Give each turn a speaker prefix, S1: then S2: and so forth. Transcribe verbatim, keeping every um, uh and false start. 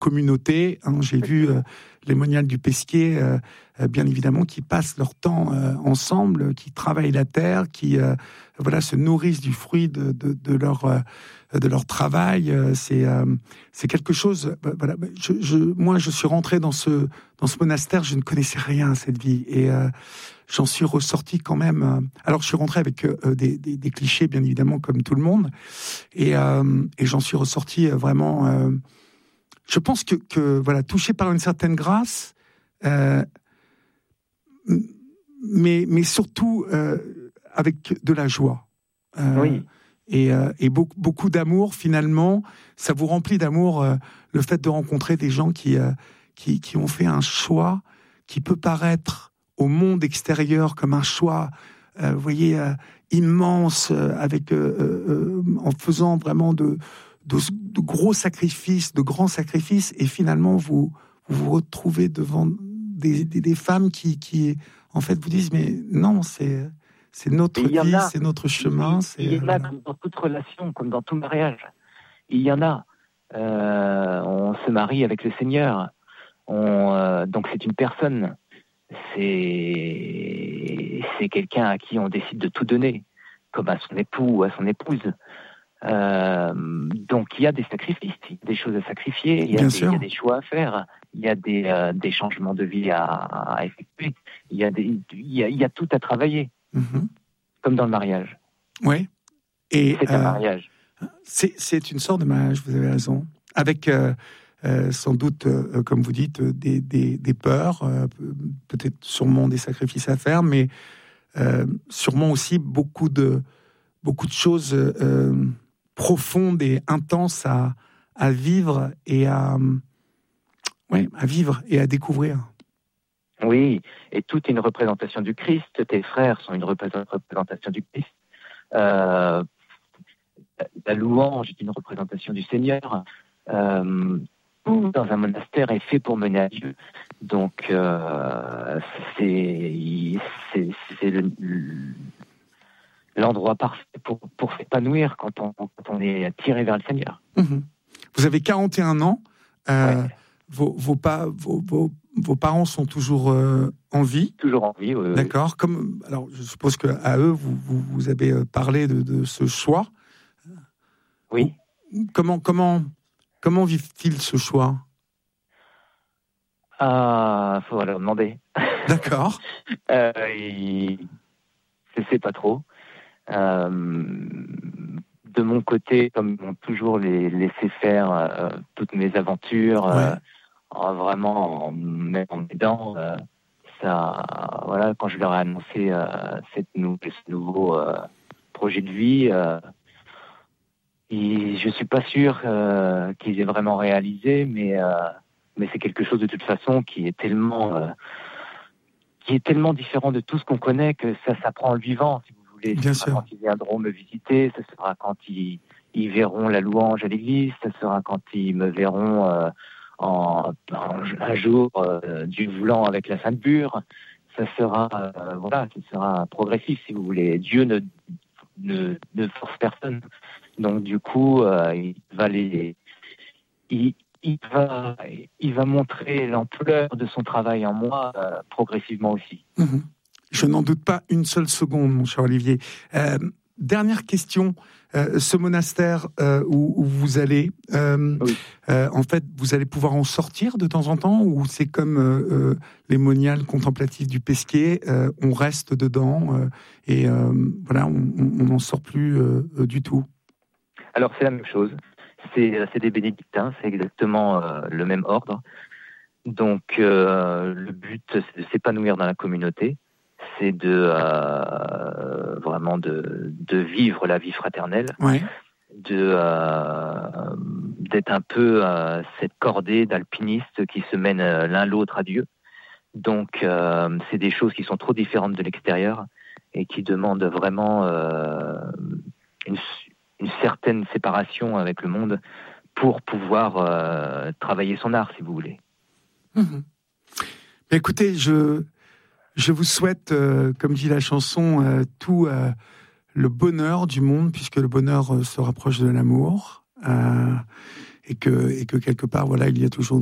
S1: communauté. Hein, j'ai vu euh, les moniales du Pesquier, euh, euh, bien évidemment, qui passent leur temps euh, ensemble, qui travaillent la terre, qui euh, voilà se nourrissent du fruit de, de, de leur euh, de leur travail. C'est euh, c'est quelque chose. Voilà, je, je, moi, je suis rentré dans ce dans ce monastère, je ne connaissais rien à cette vie et euh, j'en suis ressorti quand même. Euh, alors, je suis rentré avec euh, des, des, des clichés, bien évidemment, comme tout le monde, et, euh, et j'en suis ressorti euh, vraiment. Euh, je pense que, que voilà, touché par une certaine grâce, euh, mais mais surtout euh, avec de la joie. Euh,
S2: oui.
S1: Et, euh, et beaucoup, beaucoup d'amour, finalement, ça vous remplit d'amour, euh, le fait de rencontrer des gens qui, euh, qui, qui ont fait un choix qui peut paraître au monde extérieur comme un choix, euh, vous voyez, euh, immense, euh, avec, euh, euh, en faisant vraiment de, de, de gros sacrifices, de grands sacrifices, et finalement, vous vous, vous retrouvez devant des, des, des femmes qui, qui, en fait, vous disent, mais non, c'est... C'est notre vie,
S2: a,
S1: c'est notre chemin.
S2: Il,
S1: c'est,
S2: il y en a
S1: voilà.
S2: comme dans toute relation, comme dans tout mariage. Il y en a. Euh, on se marie avec le Seigneur. On, euh, donc c'est une personne. C'est, c'est quelqu'un à qui on décide de tout donner, comme à son époux ou à son épouse. Euh, donc il y a des sacrifices, il y a des choses à sacrifier, il y a, des, il y a des choix à faire, il y a des, euh, des changements de vie à, à effectuer, il y, a des, il, y a, il y a tout à travailler. Mmh. Comme dans le mariage.
S1: Oui. Et
S2: c'est
S1: euh,
S2: un mariage.
S1: C'est, c'est une sorte de mariage, vous avez raison. Avec euh, euh, sans doute, euh, comme vous dites, des, des, des peurs, euh, peut-être sûrement des sacrifices à faire, mais euh, sûrement aussi beaucoup de, beaucoup de choses euh, profondes et intenses à, à vivre et à, ouais, à vivre et à découvrir.
S2: Oui, et tout est une représentation du Christ. Tes frères sont une représentation du Christ. Euh, la louange est une représentation du Seigneur. Euh, tout dans un monastère est fait pour mener à Dieu. Donc, euh, c'est, c'est, c'est le, l'endroit parfait pour, pour s'épanouir quand on, quand on est tiré vers le Seigneur.
S1: Mmh. Vous avez quarante et un ans. Euh,
S2: ouais.
S1: vos, vos, pas, vos, vos, vos parents sont toujours euh, en vie.
S2: Toujours en vie, oui.
S1: D'accord. Comme, alors, je suppose qu'à eux, vous, vous, vous avez parlé de, de ce choix.
S2: Oui.
S1: Comment, comment, comment vivent-ils ce choix ?
S2: Ah, faut leur demander.
S1: D'accord.
S2: euh, ils... Je sais pas trop. Euh, de mon côté, comme ils m'ont toujours les, laissé faire euh, toutes mes aventures, ouais. euh, vraiment en m'aidant, euh, ça, voilà, quand je leur ai annoncé euh, cette nou- ce nouveau euh, projet de vie, euh, et je suis pas sûr euh, qu'ils aient vraiment réalisé, mais euh, mais c'est quelque chose de toute façon qui est tellement euh, qui est tellement différent de tout ce qu'on connaît que ça s'apprend en le vivant, si vous voulez.
S1: Bien
S2: ce sera
S1: sûr.
S2: Quand ils viendront me visiter, ce sera quand ils, ils verront la louange à l'église, ce sera quand ils me verront euh, en, en, un jour, euh, Dieu voulant, avec la Sainte Bure. Ça sera, euh, voilà, ce sera progressif, si vous voulez. Dieu ne, ne, ne force personne. Donc, du coup, euh, il va les... Il, Il va, il va montrer l'ampleur de son travail en moi euh, progressivement aussi.
S1: Mmh. Je n'en doute pas une seule seconde, mon cher Olivier. Euh, dernière question. Euh, ce monastère euh, où, où vous allez, euh,
S2: oui.
S1: euh, en fait, vous allez pouvoir en sortir de temps en temps, ou c'est comme euh, les moniales contemplatives du Pesquier, euh, on reste dedans euh, et euh, voilà, on n'en sort plus euh, du tout.
S2: Alors c'est la même chose. C'est, c'est des bénédictins, c'est exactement euh, le même ordre. Donc euh, le but, c'est de s'épanouir dans la communauté, c'est de euh, vraiment de, de vivre la vie fraternelle,
S1: ouais.
S2: de euh, d'être un peu euh, cette cordée d'alpinistes qui se mènent l'un l'autre à Dieu. Donc euh, c'est des choses qui sont trop différentes de l'extérieur et qui demandent vraiment euh, une une certaine séparation avec le monde pour pouvoir euh, travailler son art, si vous voulez.
S1: Mmh. Mais écoutez, je, je vous souhaite, euh, comme dit la chanson, euh, tout euh, le bonheur du monde, puisque le bonheur euh, se rapproche de l'amour. Euh, et que, et que quelque part, voilà, il y a toujours